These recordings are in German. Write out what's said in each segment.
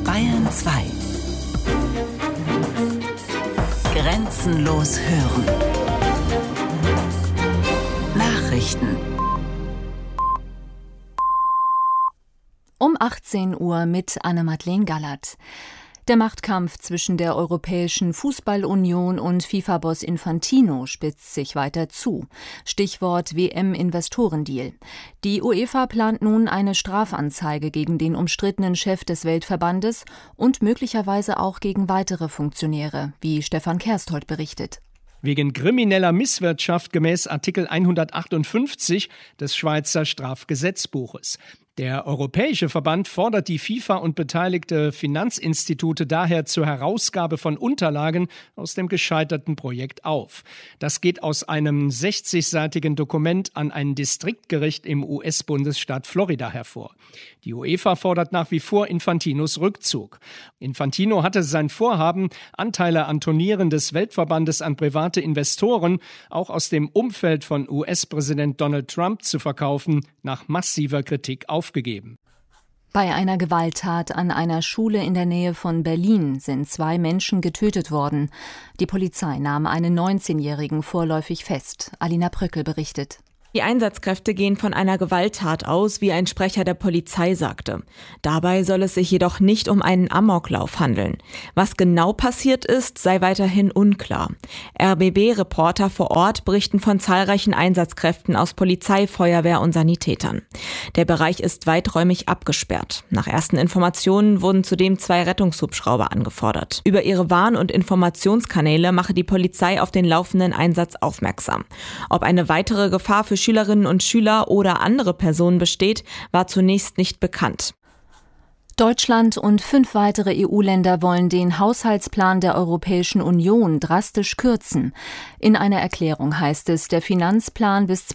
Bayern 2. Grenzenlos hören. Nachrichten. Um 18 Uhr mit Anne-Madeleine Gallert. Der Machtkampf zwischen der Europäischen Fußballunion und FIFA-Boss Infantino spitzt sich weiter zu. Stichwort WM-Investorendeal. Die UEFA plant nun eine Strafanzeige gegen den umstrittenen Chef des Weltverbandes und möglicherweise auch gegen weitere Funktionäre, wie Stefan Kersthold berichtet. Wegen krimineller Misswirtschaft gemäß Artikel 158 des Schweizer Strafgesetzbuches. Der Europäische Verband fordert die FIFA und beteiligte Finanzinstitute daher zur Herausgabe von Unterlagen aus dem gescheiterten Projekt auf. Das geht aus einem 60-seitigen Dokument an ein Distriktgericht im US-Bundesstaat Florida hervor. Die UEFA fordert nach wie vor Infantinos Rückzug. Infantino hatte sein Vorhaben, Anteile an Turnieren des Weltverbandes an private Investoren, auch aus dem Umfeld von US-Präsident Donald Trump zu verkaufen, nach massiver Kritik aufgegeben. Bei einer Gewalttat an einer Schule in der Nähe von Berlin sind 2 Menschen getötet worden. Die Polizei nahm einen 19-Jährigen vorläufig fest. Alina Bröckel berichtet. Die Einsatzkräfte gehen von einer Gewalttat aus, wie ein Sprecher der Polizei sagte. Dabei soll es sich jedoch nicht um einen Amoklauf handeln. Was genau passiert ist, sei weiterhin unklar. RBB-Reporter vor Ort berichten von zahlreichen Einsatzkräften aus Polizei, Feuerwehr und Sanitätern. Der Bereich ist weiträumig abgesperrt. Nach ersten Informationen wurden zudem 2 Rettungshubschrauber angefordert. Über ihre Warn- und Informationskanäle mache die Polizei auf den laufenden Einsatz aufmerksam. Ob eine weitere Gefahr für Schülerinnen und Schüler oder andere Personen besteht, war zunächst nicht bekannt. Deutschland und 5 weitere EU-Länder wollen den Haushaltsplan der Europäischen Union drastisch kürzen. In einer Erklärung heißt es, der Finanzplan bis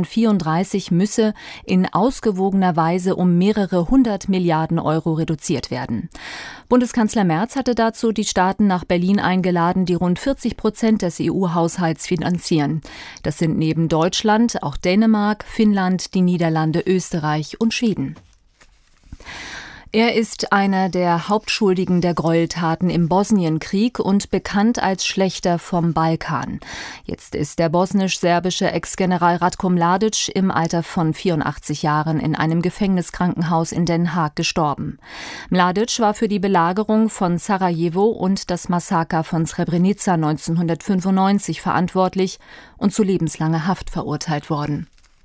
2034 müsse in ausgewogener Weise um mehrere 100 Milliarden Euro reduziert werden. Bundeskanzler Merz hatte dazu die Staaten nach Berlin eingeladen, die rund 40% des EU-Haushalts finanzieren. Das sind neben Deutschland auch Dänemark, Finnland, die Niederlande, Österreich und Schweden. Er ist einer der Hauptschuldigen der Gräueltaten im Bosnienkrieg und bekannt als Schlächter vom Balkan. Jetzt ist der bosnisch-serbische Ex-General Ratko Mladic im Alter von 84 Jahren in einem Gefängniskrankenhaus in Den Haag gestorben. Mladic war für die Belagerung von Sarajevo und das Massaker von Srebrenica 1995 verantwortlich und zu lebenslanger Haft verurteilt worden.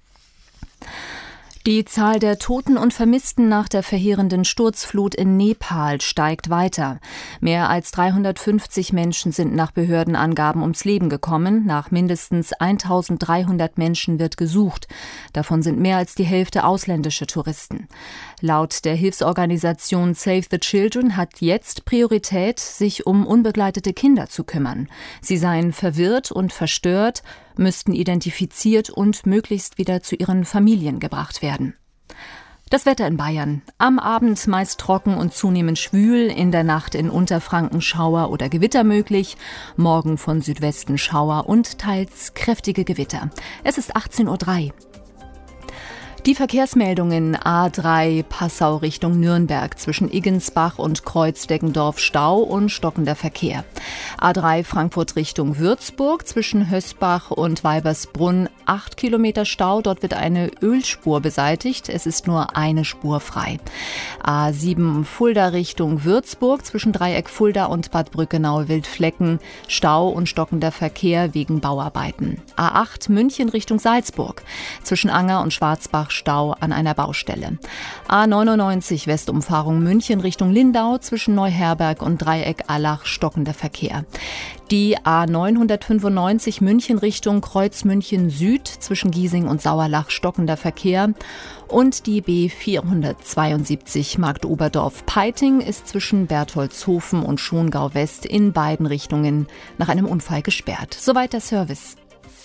Die Zahl der Toten und Vermissten nach der verheerenden Sturzflut in Nepal steigt weiter. Mehr als 350 Menschen sind nach Behördenangaben ums Leben gekommen. Nach mindestens 1300 Menschen wird gesucht. Davon sind mehr als die Hälfte ausländische Touristen. Laut der Hilfsorganisation Save the Children hat jetzt Priorität, sich um unbegleitete Kinder zu kümmern. Sie seien verwirrt und verstört, müssten identifiziert und möglichst wieder zu ihren Familien gebracht werden. Das Wetter in Bayern. Am Abend meist trocken und zunehmend schwül, in der Nacht in Unterfranken Schauer oder Gewitter möglich, morgen von Südwesten Schauer und teils kräftige Gewitter. Es ist 18:03 Uhr. Die Verkehrsmeldungen: A3 Passau Richtung Nürnberg zwischen Iggensbach und Kreuzdeggendorf Stau und stockender Verkehr. A3 Frankfurt Richtung Würzburg zwischen Hösbach und Weibersbrunn 8 Kilometer Stau. Dort wird eine Ölspur beseitigt. Es ist nur eine Spur frei. A7 Fulda Richtung Würzburg zwischen Dreieck Fulda und Bad Brückenau-Wildflecken Stau und stockender Verkehr wegen Bauarbeiten. A8 München Richtung Salzburg zwischen Anger und Schwarzbach Stau an einer Baustelle. A99 Westumfahrung München Richtung Lindau zwischen Neuherberg und Dreieck Allach stockender Verkehr. Die A995 München Richtung Kreuz München Süd zwischen Giesing und Sauerlach stockender Verkehr. Und die B472 Marktoberdorf-Peiting ist zwischen Bertholdshofen und Schongau West in beiden Richtungen nach einem Unfall gesperrt. Soweit der Service.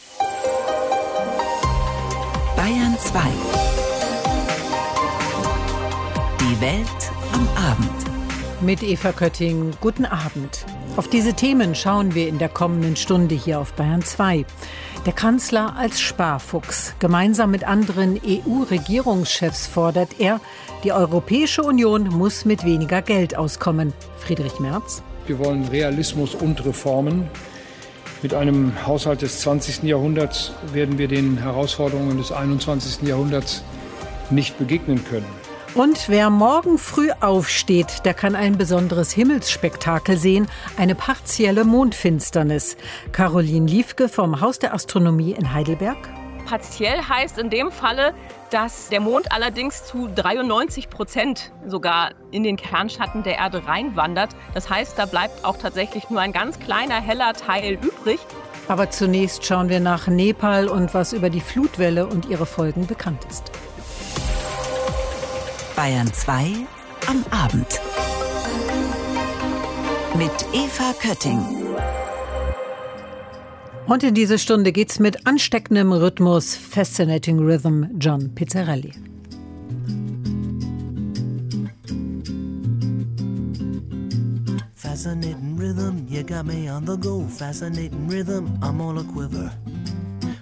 Bayern 2. Die Welt am Abend. Mit Eva Kötting, guten Abend. Auf diese Themen schauen wir in der kommenden Stunde hier auf Bayern 2. Der Kanzler als Sparfuchs. Gemeinsam mit anderen EU-Regierungschefs fordert er, die Europäische Union muss mit weniger Geld auskommen. Friedrich Merz. Wir wollen Realismus und Reformen. Mit einem Haushalt des 20. Jahrhunderts werden wir den Herausforderungen des 21. Jahrhunderts nicht begegnen können. Und wer morgen früh aufsteht, der kann ein besonderes Himmelsspektakel sehen, eine partielle Mondfinsternis. Caroline Liefke vom Haus der Astronomie in Heidelberg. Partiell heißt in dem Falle, dass der Mond allerdings zu 93% sogar in den Kernschatten der Erde reinwandert. Das heißt, da bleibt auch tatsächlich nur ein ganz kleiner heller Teil übrig. Aber zunächst schauen wir nach Nepal und was über die Flutwelle und ihre Folgen bekannt ist. Bayern 2 am Abend. Mit Eva Kötting. Und in diese Stunde geht's mit ansteckendem Rhythmus, Fascinating Rhythm, John Pizzarelli. Fascinating rhythm, you got me on the go. Fascinating rhythm, I'm on a quiver.